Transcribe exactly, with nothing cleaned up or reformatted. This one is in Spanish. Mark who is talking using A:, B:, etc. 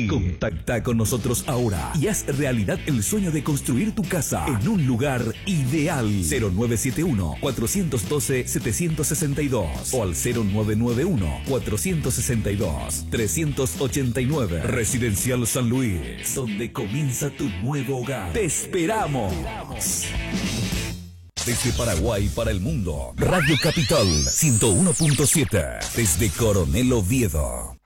A: Contacta con nosotros ahora y haz realidad el sueño de construir tu casa en un lugar ideal. cero nueve siete uno, cuatro uno dos, siete seis dos o al cero nueve nueve uno, cuatro seis dos, tres ocho nueve. Residencial San Luis, donde comienza tu nuevo hogar. Te esperamos. Desde Paraguay para el mundo, Radio Capital ciento uno punto siete. Desde Coronel Oviedo.